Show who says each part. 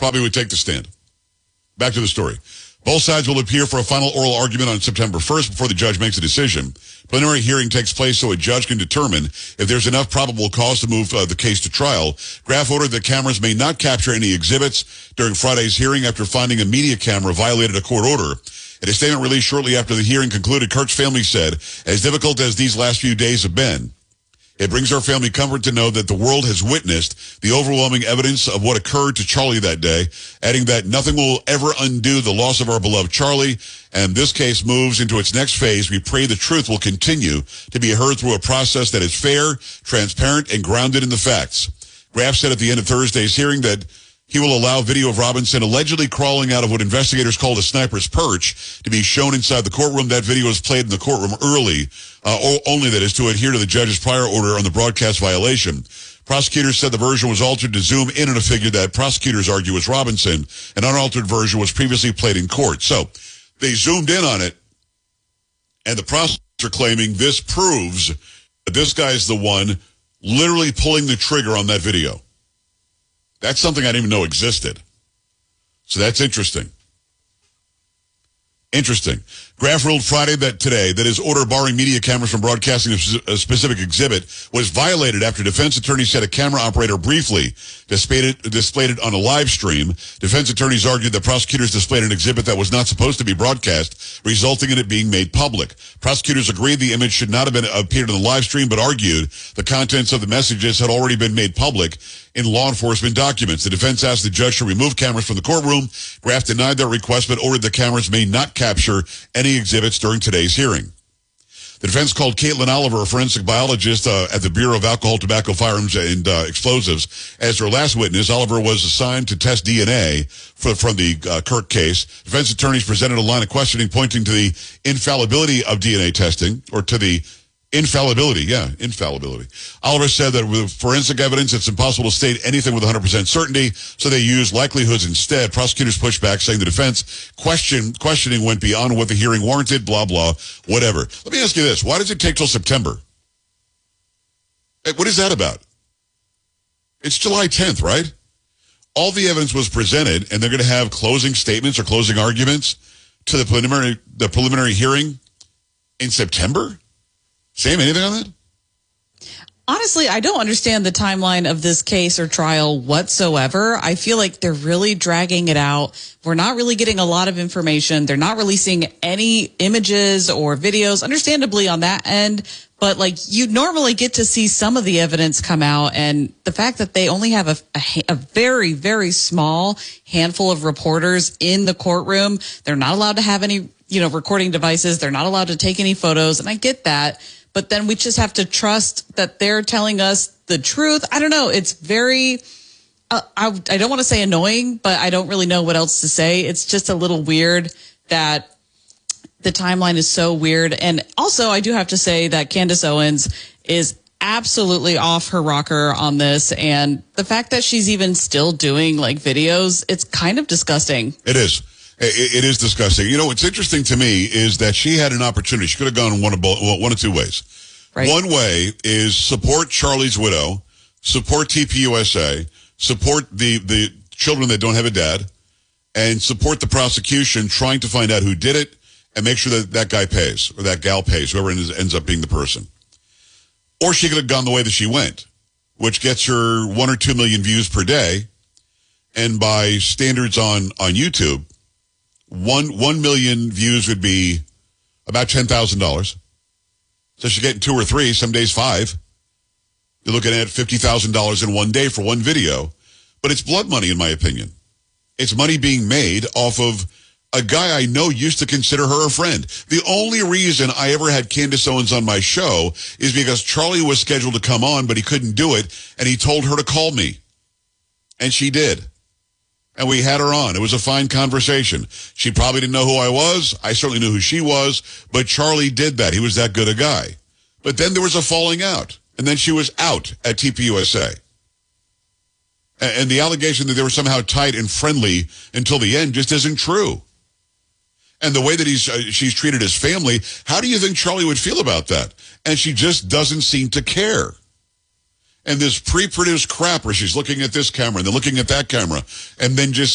Speaker 1: probably would take the stand. Back to the story. Both sides will appear for a final oral argument on September 1st before the judge makes a decision. Preliminary hearing takes place so a judge can determine if there's enough probable cause to move the case to trial. Graf ordered that cameras may not capture any exhibits during Friday's hearing after finding a media camera violated a court order. In a statement released shortly after the hearing concluded, Kirk's family said, as difficult as these last few days have been, it brings our family comfort to know that the world has witnessed the overwhelming evidence of what occurred to Charlie that day, adding that nothing will ever undo the loss of our beloved Charlie, and this case moves into its next phase. We pray the truth will continue to be heard through a process that is fair, transparent, and grounded in the facts. Graf said at the end of Thursday's hearing that he will allow video of Robinson allegedly crawling out of what investigators called a sniper's perch to be shown inside the courtroom. That video was played in the courtroom early, only that is to adhere to the judge's prior order on the broadcast violation. Prosecutors said the version was altered to zoom in on a figure that prosecutors argue was Robinson. An unaltered version was previously played in court. So they zoomed in on it, and the prosecutors are claiming this proves that this guy is the one literally pulling the trigger on that video. That's something I didn't even know existed. So that's interesting. Interesting. Graf ruled Friday that his order barring media cameras from broadcasting a specific exhibit was violated after defense attorneys said a camera operator briefly displayed it on a live stream. Defense attorneys argued that prosecutors displayed an exhibit that was not supposed to be broadcast, resulting in it being made public. Prosecutors agreed the image should not have appeared in the live stream, but argued the contents of the messages had already been made public in law enforcement documents. The defense asked the judge to remove cameras from the courtroom. Graf denied that request, but ordered the cameras may not capture any exhibits during today's hearing. The defense called Caitlin Oliver, a forensic biologist at the Bureau of Alcohol, Tobacco, Firearms, and Explosives, as their last witness. Oliver was assigned to test DNA from the Kirk case. Defense attorneys presented a line of questioning pointing to the infallibility of DNA testing, or to the infallibility. Oliver said that with forensic evidence, it's impossible to state anything with 100% certainty, so they used likelihoods instead. Prosecutors pushed back, saying the defense questioning went beyond what the hearing warranted, blah, blah, whatever. Let me ask you this. Why does it take till September? What is that about? It's July 10th, right? All the evidence was presented, and they're going to have closing statements or closing arguments to the preliminary hearing in September? Sam, anything on that?
Speaker 2: Honestly, I don't understand the timeline of this case or trial whatsoever. I feel like they're really dragging it out. We're not really getting a lot of information. They're not releasing any images or videos, understandably on that end. But like, you normally get to see some of the evidence come out, and the fact that they only have a very, very small handful of reporters in the courtroom, they're not allowed to have any, recording devices. They're not allowed to take any photos, and I get that. But then we just have to trust that they're telling us the truth. I don't know. It's very, I don't want to say annoying, but I don't really know what else to say. It's just a little weird that the timeline is so weird. And also, I do have to say that Candace Owens is absolutely off her rocker on this. And the fact that she's even still doing like videos, it's kind of disgusting.
Speaker 1: It is. It is disgusting. What's interesting to me is that she had an opportunity. She could have gone one of two ways. Right. One way is support Charlie's widow, support TPUSA, support the children that don't have a dad, and support the prosecution trying to find out who did it and make sure that guy pays, or that gal pays, whoever ends up being the person. Or she could have gone the way that she went, which gets her 1 or 2 million views per day, and by standards on YouTube, 1 million views would be about $10,000. So she's getting 2 or 3, some days 5. You're looking at $50,000 in one day for one video. But it's blood money, in my opinion. It's money being made off of a guy I know used to consider her a friend. The only reason I ever had Candace Owens on my show is because Charlie was scheduled to come on, but he couldn't do it, and he told her to call me. And she did. And we had her on. It was a fine conversation. She probably didn't know who I was. I certainly knew who she was. But Charlie did that. He was that good a guy. But then there was a falling out. And then she was out at TPUSA. And the allegation that they were somehow tight and friendly until the end just isn't true. And the way that she's treated his family, how do you think Charlie would feel about that? And she just doesn't seem to care. And this pre-produced crap where she's looking at this camera and then looking at that camera and then just